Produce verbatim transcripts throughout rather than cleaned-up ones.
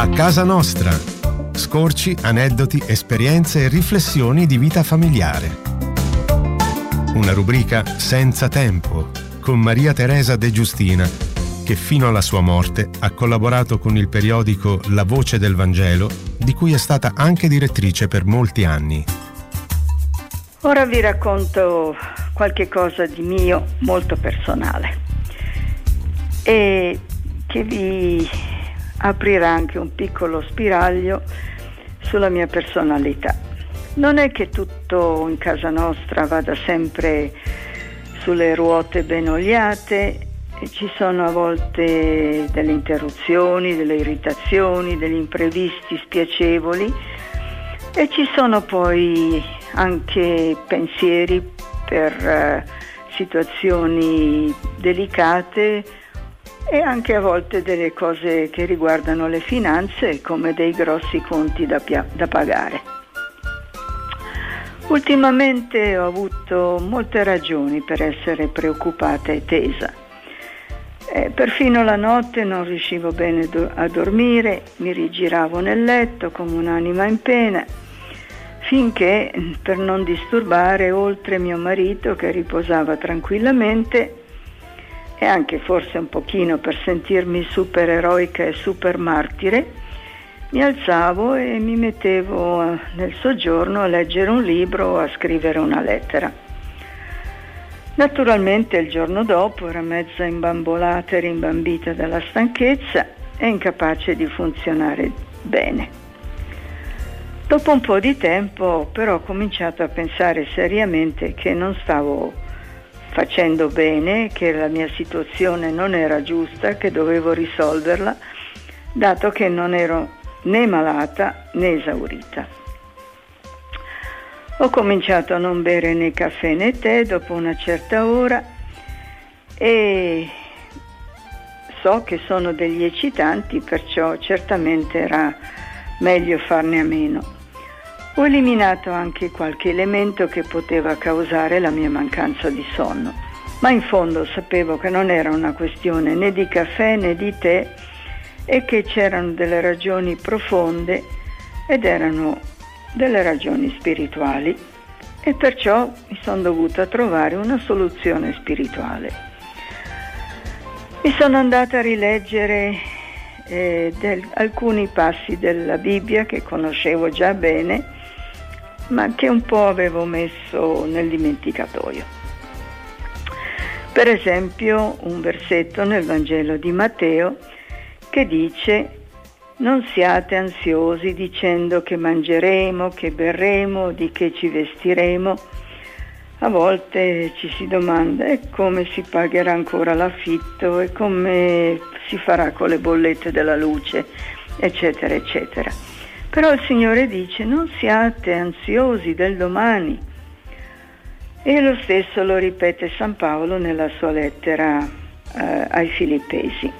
A casa nostra. Scorci, aneddoti, esperienze e riflessioni di vita familiare. Una rubrica senza tempo con Maria Teresa De Giustina, che fino alla sua morte ha collaborato con il periodico La Voce del Vangelo, di cui è stata anche direttrice per molti anni. Ora vi racconto qualche cosa di mio molto personale e che vi aprirà anche un piccolo spiraglio sulla mia personalità. Non è che tutto in casa nostra vada sempre sulle ruote ben oliate, e ci sono a volte delle interruzioni, delle irritazioni, degli imprevisti spiacevoli e ci sono poi anche pensieri per uh, situazioni delicate e anche a volte delle cose che riguardano le finanze come dei grossi conti da, pia- da pagare. Ultimamente ho avuto molte ragioni per essere preoccupata e tesa. Eh, perfino la notte non riuscivo bene do- a dormire, mi rigiravo nel letto come un'anima in pena, finché, per non disturbare oltre mio marito che riposava tranquillamente, e anche forse un pochino per sentirmi super eroica e super martire, mi alzavo e mi mettevo nel soggiorno a leggere un libro o a scrivere una lettera. Naturalmente il giorno dopo ero mezza imbambolata e rimbambita dalla stanchezza e incapace di funzionare bene. Dopo un po' di tempo però ho cominciato a pensare seriamente che non stavo facendo bene, che la mia situazione non era giusta, che dovevo risolverla, dato che non ero né malata né esaurita. Ho cominciato a non bere né caffè né tè dopo una certa ora e so che sono degli eccitanti, perciò certamente era meglio farne a meno. Ho eliminato anche qualche elemento che poteva causare la mia mancanza di sonno, ma in fondo sapevo che non era una questione né di caffè né di tè e che c'erano delle ragioni profonde ed erano delle ragioni spirituali e perciò mi sono dovuta trovare una soluzione spirituale. Mi sono andata a rileggere eh, del, alcuni passi della Bibbia che conoscevo già bene, ma che un po' avevo messo nel dimenticatoio. Per esempio un versetto nel Vangelo di Matteo che dice: non siate ansiosi dicendo che mangeremo, che berremo, di che ci vestiremo. A volte ci si domanda e come si pagherà ancora l'affitto e come si farà con le bollette della luce, eccetera, eccetera. Però il Signore dice: non siate ansiosi del domani. E lo stesso lo ripete San Paolo nella sua lettera eh, ai Filippesi.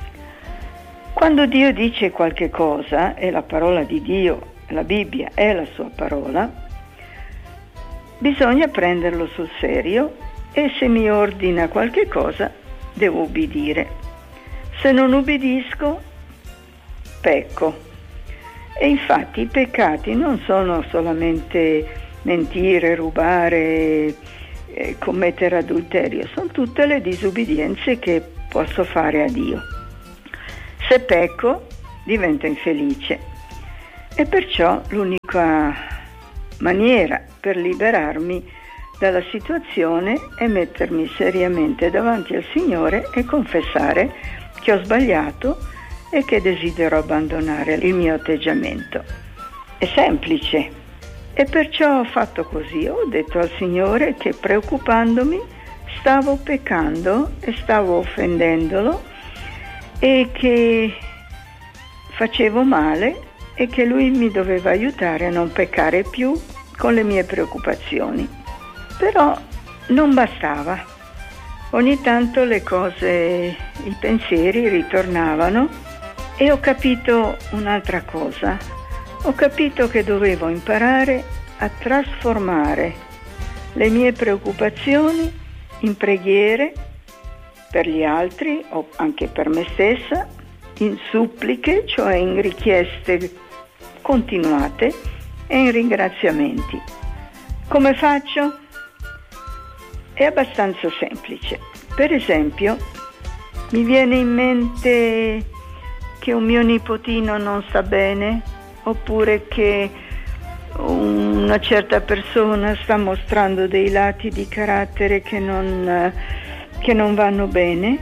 Quando Dio dice qualche cosa, e la parola di Dio, la Bibbia è la sua parola, bisogna prenderlo sul serio e se mi ordina qualche cosa devo ubbidire. Se non ubbidisco, pecco. E infatti i peccati non sono solamente mentire, rubare, eh, commettere adulterio, sono tutte le disubbidienze che posso fare a Dio. Se pecco divento infelice e perciò l'unica maniera per liberarmi dalla situazione è mettermi seriamente davanti al Signore e confessare che ho sbagliato e che desidero abbandonare il mio atteggiamento. È semplice e perciò ho fatto così. Ho detto al Signore che preoccupandomi stavo peccando e stavo offendendolo e che facevo male e che Lui mi doveva aiutare a non peccare più con le mie preoccupazioni. Però non bastava. Ogni tanto le cose, i pensieri ritornavano e ho capito un'altra cosa. Ho capito che dovevo imparare a trasformare le mie preoccupazioni in preghiere per gli altri o anche per me stessa in suppliche, cioè in richieste continuate e in ringraziamenti. Come faccio? È abbastanza semplice. Per esempio, mi viene in mente che un mio nipotino non sta bene, oppure che una certa persona sta mostrando dei lati di carattere che non, che non vanno bene.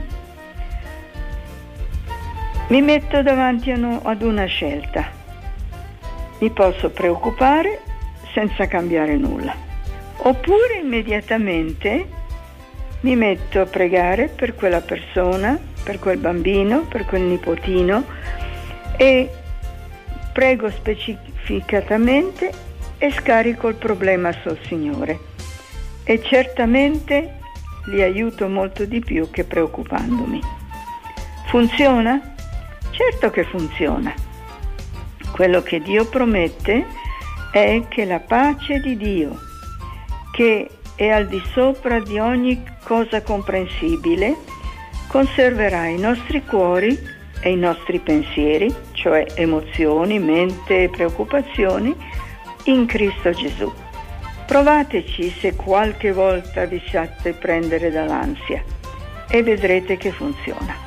Mi metto davanti ad una scelta. Mi posso preoccupare senza cambiare nulla, oppure immediatamente mi metto a pregare per quella persona, per quel bambino, per quel nipotino, e prego specificatamente e scarico il problema sul Signore, e certamente li aiuto molto di più che preoccupandomi. Funziona? Certo che funziona. Quello che Dio promette è che la pace di Dio, che è al di sopra di ogni cosa comprensibile, conserverà i nostri cuori e i nostri pensieri, cioè emozioni, mente e preoccupazioni, in Cristo Gesù. Provateci se qualche volta vi fate prendere dall'ansia e vedrete che funziona.